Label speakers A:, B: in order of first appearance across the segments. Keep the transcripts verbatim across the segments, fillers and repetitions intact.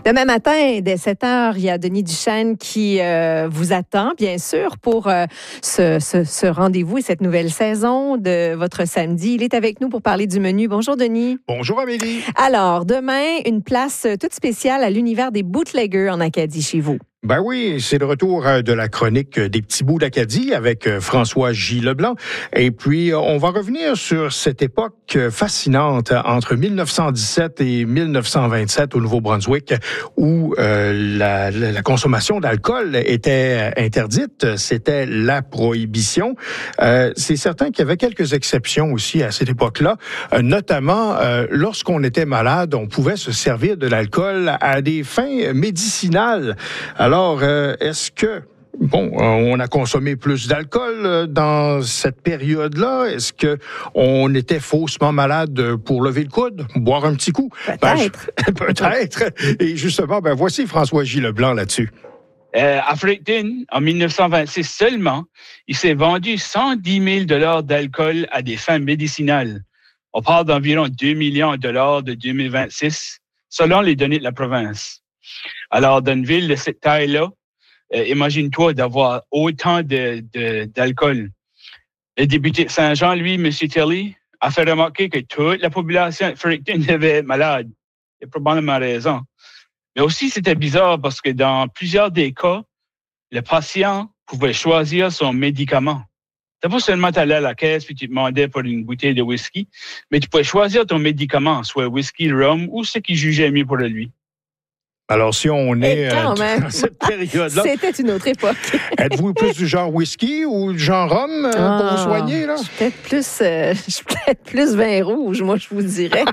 A: Demain matin, dès sept heures, il y a Denis Duchesne qui euh, vous attend, bien sûr, pour euh, ce, ce, ce rendez-vous et cette nouvelle saison de votre samedi. Il est avec nous pour parler du menu. Bonjour, Denis.
B: Bonjour, Amélie.
A: Alors, demain, une place toute spéciale à l'univers des bootleggers en Acadie chez vous.
B: Ben oui, c'est le retour de la chronique des petits bouts d'Acadie avec François J. Leblanc. Et puis, on va revenir sur cette époque fascinante entre mille neuf cent dix-sept et mille neuf cent vingt-sept au Nouveau-Brunswick où euh, la, la consommation d'alcool était interdite. C'était la prohibition. Euh, c'est certain qu'il y avait quelques exceptions aussi à cette époque-là, euh, notamment euh, lorsqu'on était malade, on pouvait se servir de l'alcool à des fins médicinales. Alors, Alors, euh, est-ce que, bon, on a consommé plus d'alcool dans cette période-là? Est-ce que on était faussement malade pour lever le coude, boire un petit coup?
A: Peut-être.
B: Ben, peut-être. Et justement, ben voici François J. Leblanc là-dessus.
C: Euh, à Fredericton, en mille neuf cent vingt-six seulement, il s'est vendu cent dix mille dollars d'alcool à des fins médicinales. On parle d'environ deux millions de dollars de deux mille vingt-six, selon les données de la province. Alors, dans une ville de cette taille-là, euh, imagine-toi d'avoir autant de, de, d'alcool. Le député de Saint-Jean, lui, M. Tilly, a fait remarquer que toute la population de Fredericton devait être malade. Il a probablement raison. Mais aussi, c'était bizarre parce que dans plusieurs des cas, le patient pouvait choisir son médicament. C'est pas seulement t'allais à la caisse puis tu demandais pour une bouteille de whisky, mais tu pouvais choisir ton médicament, soit whisky, rhum ou ce qui jugeait mieux pour lui.
B: Alors, si on est
A: euh,
B: dans cette période-là...
A: C'était une autre époque.
B: Êtes-vous plus du genre whisky ou du genre rhum euh,
A: ah,
B: pour vous soigner, là?
A: Je suis peut-être plus, euh, je suis peut-être plus vin rouge, moi, je vous dirais.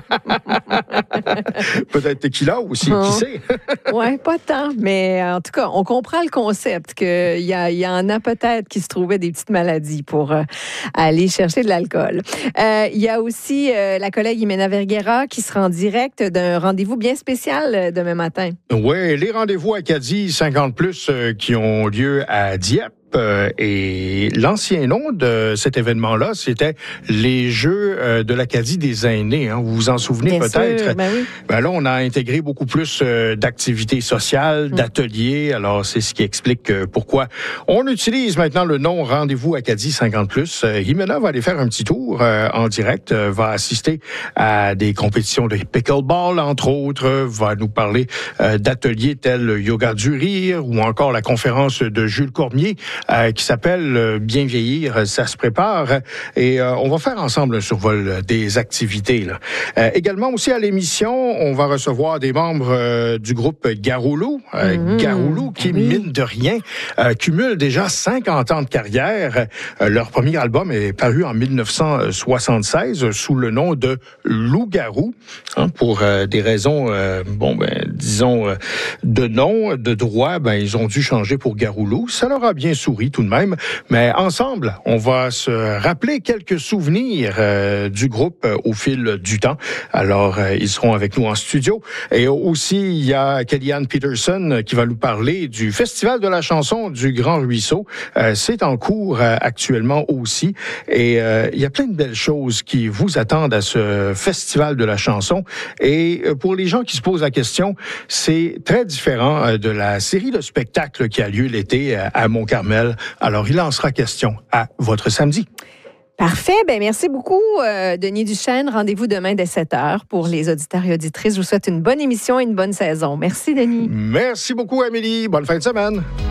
B: Peut-être tequila aussi,
A: oh.
B: qui sait?
A: Oui, pas tant. Mais en tout cas, on comprend le concept qu'il y, a, il y en a peut-être qui se trouvaient des petites maladies pour euh, aller chercher de l'alcool. Euh, il y a aussi euh, la collègue Imena Verguera qui sera en direct d'un rendez-vous bien spécial euh, demain matin.
B: Oui, les rendez-vous Acadie cinquante plus euh, qui ont lieu à Dieppe. Euh, et l'ancien nom de cet événement-là, c'était les Jeux euh, de l'Acadie des aînés. Hein. Vous vous en souvenez
A: Bien
B: peut-être?
A: Sûr, ben oui.
B: Ben là, on a intégré beaucoup plus euh, d'activités sociales, mmh. d'ateliers. Alors, c'est ce qui explique euh, pourquoi on utilise maintenant le nom Rendez-vous Acadie cinquante plus. Euh, Jimena va aller faire un petit tour euh, en direct, euh, va assister à des compétitions de pickleball, entre autres, va nous parler euh, d'ateliers tels Yoga du rire ou encore la conférence de Jules Cormier, Euh, qui s'appelle euh, Bien vieillir, ça se prépare. Et euh, on va faire ensemble un survol des activités. Là. Euh, également aussi à l'émission, on va recevoir des membres euh, du groupe Garoulou. Euh, mmh, Garoulou qui, oui. mine de rien, euh, cumule déjà cinquante ans de carrière. Euh, leur premier album est paru en mille neuf cent soixante-seize sous le nom de Loup-Garou. Hein, pour euh, des raisons, euh, bon, ben, disons, euh, de nom, de droit, ben, ils ont dû changer pour Garoulou. Ça leur a bien souri tout de même, mais ensemble, on va se rappeler quelques souvenirs euh, du groupe euh, au fil du temps. Alors, euh, ils seront avec nous en studio. Et aussi, il y a Kellyanne Peterson qui va nous parler du Festival de la chanson du Grand Ruisseau. Euh, c'est en cours euh, actuellement aussi. Et euh, il y a plein de belles choses qui vous attendent à ce Festival de la chanson. Et euh, pour les gens qui se posent la question, c'est très différent euh, de la série de spectacles qui a lieu l'été euh, à Mont-Carmel. Alors, il en sera question à votre samedi.
A: Parfait. Ben merci beaucoup, euh, Denis Duchesne. Rendez-vous demain dès sept heures pour les auditeurs et auditrices. Je vous souhaite une bonne émission et une bonne saison. Merci, Denis.
B: Merci beaucoup, Amélie. Bonne fin de semaine.